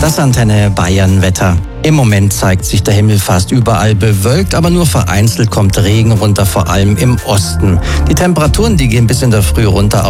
Das Antenne Bayern Wetter. Im Moment zeigt sich der Himmel fast überall bewölkt, aber nur vereinzelt kommt Regen runter, vor allem im Osten. Die Temperaturen, die gehen bis in der Früh runter